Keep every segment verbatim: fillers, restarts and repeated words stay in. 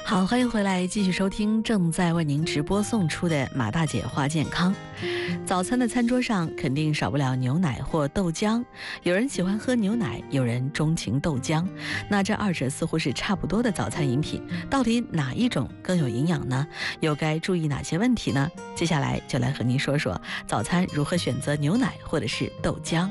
好，欢迎回来，继续收听正在为您直播送出的马大姐话健康。早餐的餐桌上肯定少不了牛奶或豆浆，有人喜欢喝牛奶，有人钟情豆浆。那这二者似乎是差不多的早餐饮品，到底哪一种更有营养呢？又该注意哪些问题呢？接下来就来和您说说早餐如何选择牛奶或者是豆浆。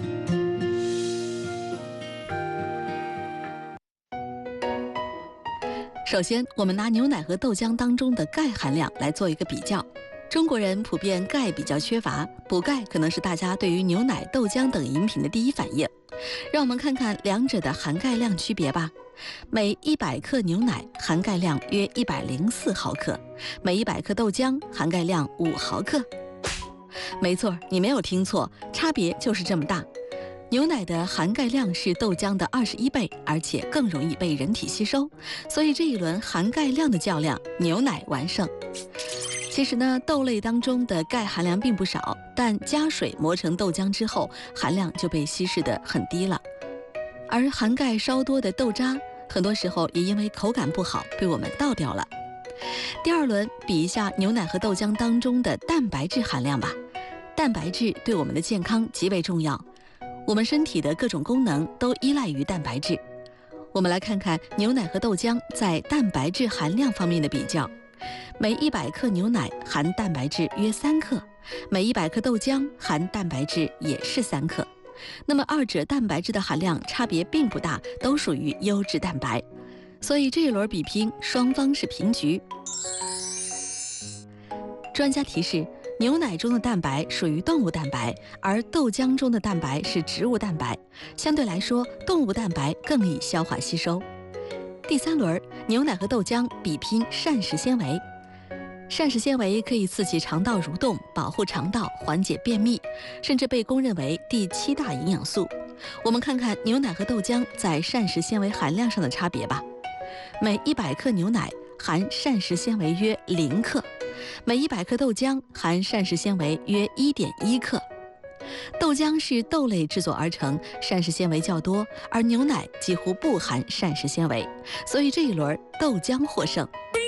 首先，我们拿牛奶和豆浆当中的钙含量来做一个比较。中国人普遍钙比较缺乏，补钙可能是大家对于牛奶、豆浆等饮品的第一反应。让我们看看两者的含钙量区别吧。每一百克牛奶含钙量约一百零四毫克，每一百克豆浆含钙量五毫克。没错，你没有听错，差别就是这么大。牛奶的含钙量是豆浆的二十一倍，而且更容易被人体吸收，所以这一轮含钙量的较量，牛奶完胜。其实呢，豆类当中的钙含量并不少，但加水磨成豆浆之后，含量就被稀释得很低了。而含钙稍多的豆渣，很多时候也因为口感不好，被我们倒掉了。第二轮比一下牛奶和豆浆当中的蛋白质含量吧。蛋白质对我们的健康极为重要。我们身体的各种功能都依赖于蛋白质。我们来看看牛奶和豆浆在蛋白质含量方面的比较。每一百克牛奶含蛋白质约三克，每一百克豆浆含蛋白质也是三克。那么二者蛋白质的含量差别并不大，都属于优质蛋白。所以这一轮比拼双方是平局。专家提示，牛奶中的蛋白属于动物蛋白，而豆浆中的蛋白是植物蛋白，相对来说，动物蛋白更易消化吸收。第三轮，牛奶和豆浆比拼膳食纤维。膳食纤维可以刺激肠道蠕动，保护肠道，缓解便秘，甚至被公认为第七大营养素。我们看看牛奶和豆浆在膳食纤维含量上的差别吧。每一百克牛奶含膳食纤维约零克，每一百克豆浆含膳食纤维约 一点一克。豆浆是豆类制作而成，膳食纤维较多，而牛奶几乎不含膳食纤维，所以这一轮豆浆获胜。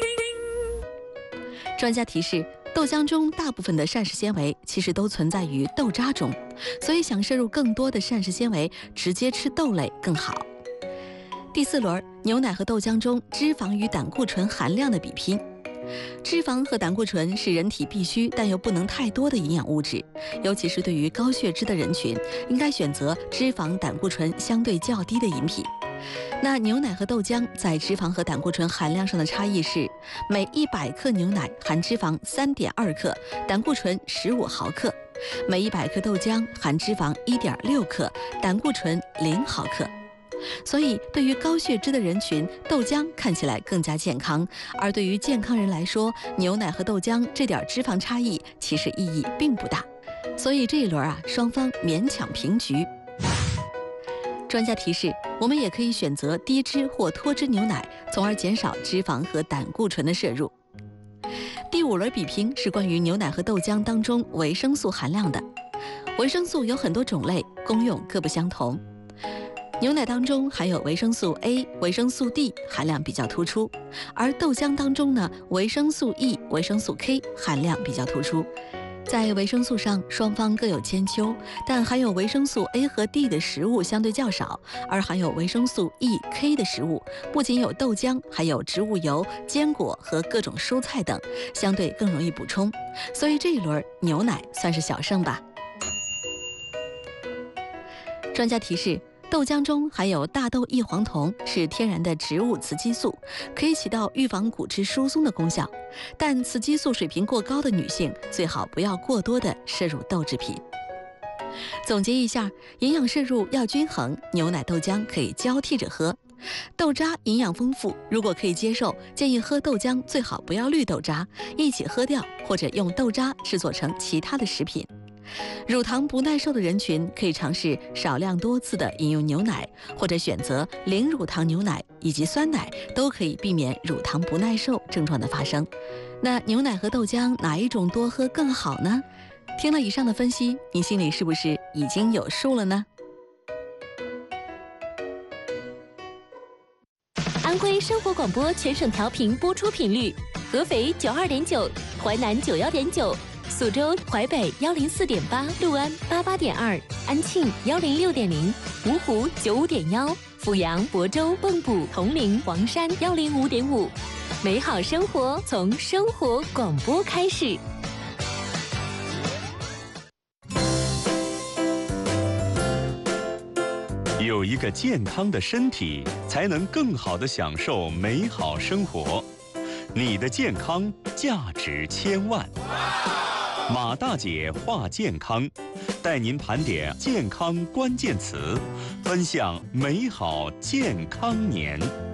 专家提示，豆浆中大部分的膳食纤维其实都存在于豆渣中，所以想摄入更多的膳食纤维，直接吃豆类更好。第四轮，牛奶和豆浆中脂肪与胆固醇含量的比拼。脂肪和胆固醇是人体必需但又不能太多的营养物质，尤其是对于高血脂的人群，应该选择脂肪胆固醇相对较低的饮品。那牛奶和豆浆在脂肪和胆固醇含量上的差异是，每一百克牛奶含脂肪 三点二克，胆固醇十五毫克；每一百克豆浆含脂肪 一点六克，胆固醇零毫克。所以对于高血脂的人群，豆浆看起来更加健康，而对于健康人来说，牛奶和豆浆这点脂肪差异其实意义并不大。所以这一轮啊，双方勉强平局。专家提示，我们也可以选择低脂或脱脂牛奶，从而减少脂肪和胆固醇的摄入。第五轮比拼是关于牛奶和豆浆当中维生素含量的。维生素有很多种类，功用各不相同。牛奶当中含有维生素 A、维生素 D 含量比较突出，而豆浆当中呢，维生素 E、维生素 K 含量比较突出。在维生素上，双方各有千秋，但含有维生素 A 和 D 的食物相对较少，而含有维生素 E、K 的食物不仅有豆浆，还有植物油、坚果和各种蔬菜等，相对更容易补充。所以这一轮牛奶算是小胜吧。专家提示，豆浆中含有大豆异黄酮，是天然的植物雌激素，可以起到预防骨质疏松的功效。但雌激素水平过高的女性，最好不要过多的摄入豆制品。总结一下，营养摄入要均衡，牛奶豆浆可以交替着喝。豆渣营养丰富，如果可以接受，建议喝豆浆最好不要绿豆渣，一起喝掉，或者用豆渣制作成其他的食品。乳糖不耐受的人群可以尝试少量多次的饮用牛奶，或者选择零乳糖牛奶以及酸奶，都可以避免乳糖不耐受症状的发生。那牛奶和豆浆哪一种多喝更好呢？听了以上的分析，你心里是不是已经有数了呢？ 安安徽生活广播全省调频播出频率：合肥九二点九，淮南九幺点九，苏州、淮北幺零四点八，六安八八点二，安庆幺零六点零，芜湖九五点幺，阜阳、亳州、蚌埠、铜陵、黄山幺零五点五。美好生活从生活广播开始。 有一个健康的身体，才能更好地享受美好生活。你的健康价值千万。马大姐话健康，带您盘点健康关键词，分享美好健康年。